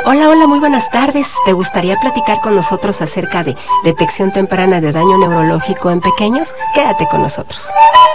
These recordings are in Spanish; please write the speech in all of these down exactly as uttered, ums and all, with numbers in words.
Hola, hola, muy buenas tardes. ¿Te gustaría platicar con nosotros acerca de detección temprana de daño neurológico en pequeños? Quédate con nosotros.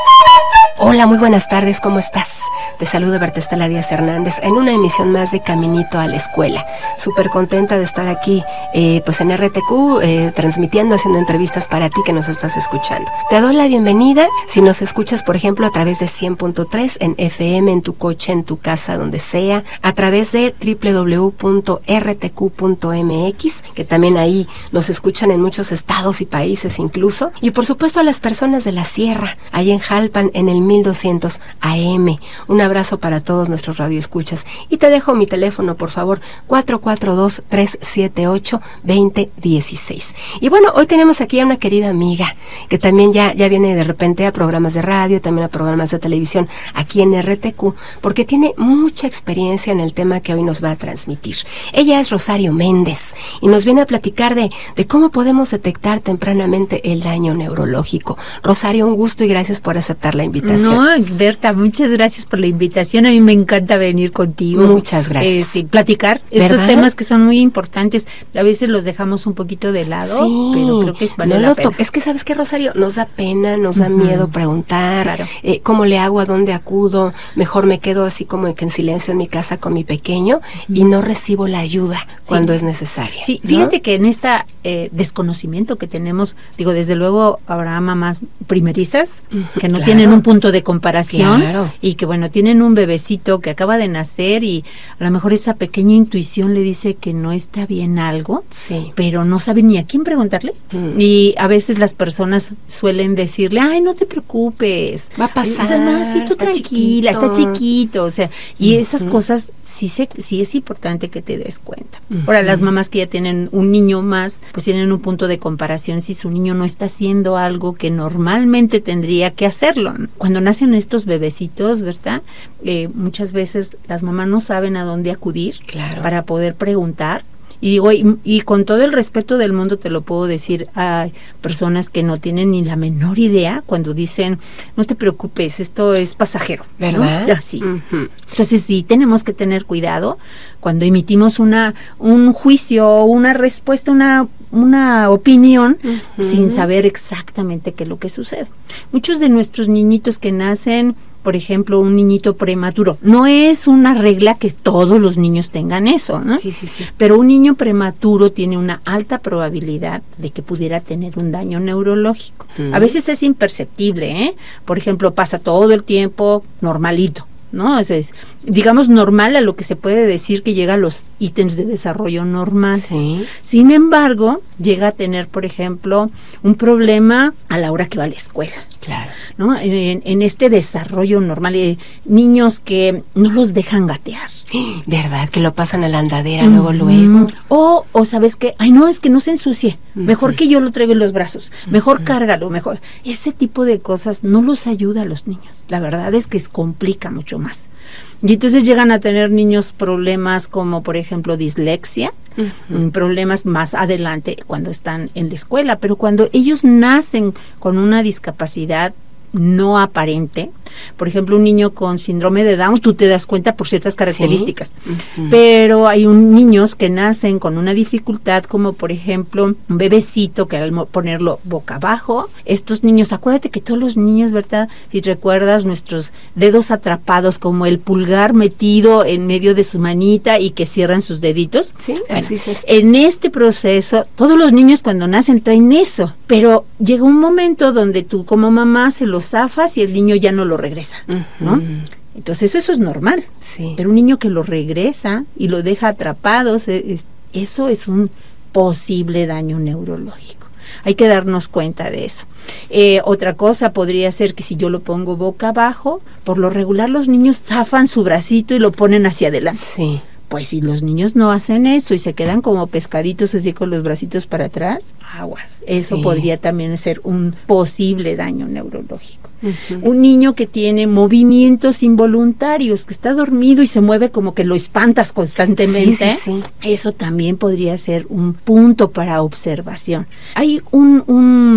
Hola, muy buenas tardes, ¿cómo estás? Te saluda Berta Estela Díaz Hernández en una emisión más de Caminito a la Escuela. Súper contenta de estar aquí, eh, pues en R T Q, eh, transmitiendo, haciendo entrevistas para ti que nos estás escuchando. Te doy la bienvenida si nos escuchas, por ejemplo, a través de cien punto tres en F M, en tu coche, en tu casa, donde sea, a través de doble u doble u doble u punto r t q punto m x, que también ahí nos escuchan en muchos estados y países incluso, y por supuesto a las personas de la sierra, ahí en Jalpan, en el mil doscientos A M. Un abrazo para todos nuestros radioescuchas. Y te dejo mi teléfono, por favor, cuatro cuatro dos, tres siete ocho, dos cero uno seis. Y bueno, hoy tenemos aquí a una querida amiga que también ya, ya viene de repente a programas de radio, también a programas de televisión aquí en R T Q, porque tiene mucha experiencia en el tema que hoy nos va a transmitir. Ella es Rosario Méndez y nos viene a platicar de, de cómo podemos detectar tempranamente el daño neurológico. Rosario, un gusto y gracias por aceptar la invitación. No, Berta, muchas gracias por la invitación. A mí me encanta venir contigo. Muchas gracias. Eh, sí, platicar estos ¿verdad? Temas que son muy importantes. A veces los dejamos un poquito de lado, sí, pero creo que vale no la lo pena. To- es que, ¿sabes qué, Rosario? Nos da pena, nos da uh-huh. miedo preguntar. Claro. Eh, ¿Cómo le hago? ¿A dónde acudo? Mejor me quedo así como que en silencio en mi casa con mi pequeño uh-huh. y no recibo la ayuda sí. cuando es necesaria. Sí, ¿no? fíjate que en este eh, desconocimiento que tenemos, digo, desde luego habrá mamás primerizas uh-huh. que no claro. tienen un punto de comparación claro. y que bueno, tienen un bebecito que acaba de nacer y a lo mejor esa pequeña intuición le dice que no está bien algo, sí. pero no sabe ni a quién preguntarle mm. y a veces las personas suelen decirle, ay, no te preocupes, va a pasar, no, sí, tú está tranquila, chiquito. está chiquito, o sea, y uh-huh. esas cosas sí, se, sí es importante que te des cuenta. Uh-huh. Ahora, las mamás que ya tienen un niño más, pues tienen un punto de comparación si su niño no está haciendo algo que normalmente tendría que hacerlo. Cuando nacen estos bebecitos, ¿verdad? Eh, muchas veces las mamás no saben a dónde acudir claro. para poder preguntar. Y digo, y, y con todo el respeto del mundo te lo puedo decir, hay personas que no tienen ni la menor idea cuando dicen, no te preocupes, esto es pasajero. ¿Verdad? ¿No? Así. Uh-huh. Entonces sí, tenemos que tener cuidado cuando emitimos una un juicio, una respuesta, una una opinión uh-huh. sin saber exactamente qué es lo que sucede. Muchos de nuestros niñitos que nacen, por ejemplo, un niñito prematuro, no es una regla que todos los niños tengan eso, ¿no? Sí, sí, sí. Pero un niño prematuro tiene una alta probabilidad de que pudiera tener un daño neurológico. Uh-huh. A veces es imperceptible, ¿eh? Por ejemplo, pasa todo el tiempo normalito, ¿no? Es, es, digamos, normal a lo que se puede decir que llega a los ítems de desarrollo normal. Sí. Sin embargo, llega a tener, por ejemplo, un problema a la hora que va a la escuela. Claro. ¿No? En, en este desarrollo normal, eh, niños que no los dejan gatear. ¿Verdad? Que lo pasan a la andadera uh-huh. luego, luego. O, o ¿sabes qué? Ay, no, es que no se ensucie. Uh-huh. Mejor que yo lo traiga en los brazos. Mejor uh-huh. cárgalo, mejor. Ese tipo de cosas no los ayuda a los niños. La verdad es que es complica mucho más. Y entonces llegan a tener niños problemas como, por ejemplo, dislexia, uh-huh. problemas más adelante cuando están en la escuela. Pero cuando ellos nacen con una discapacidad no aparente, por ejemplo, un niño con síndrome de Down, tú te das cuenta por ciertas características, ¿sí? uh-huh. pero hay un, niños que nacen con una dificultad como por ejemplo un bebecito que al ponerlo boca abajo, estos niños, acuérdate que todos los niños, ¿verdad? Si recuerdas nuestros dedos atrapados como el pulgar metido en medio de su manita y que cierran sus deditos, sí, bueno, así es. En este proceso, todos los niños cuando nacen traen eso, pero llega un momento donde tú como mamá se lo zafas y el niño ya no lo regresa, uh-huh. ¿no? Entonces eso es normal, sí. pero un niño que lo regresa y lo deja atrapado, se, es, eso es un posible daño neurológico. Hay que darnos cuenta de eso. Eh, otra cosa podría ser que si yo lo pongo boca abajo, por lo regular los niños zafan su bracito y lo ponen hacia adelante. Sí. Pues si los niños no hacen eso y se quedan como pescaditos así con los bracitos para atrás, aguas. Eso sí. podría también ser un posible daño neurológico. Uh-huh. Un niño que tiene movimientos involuntarios, que está dormido y se mueve como que lo espantas constantemente, sí, sí, sí. eso también podría ser un punto para observación. Hay un, un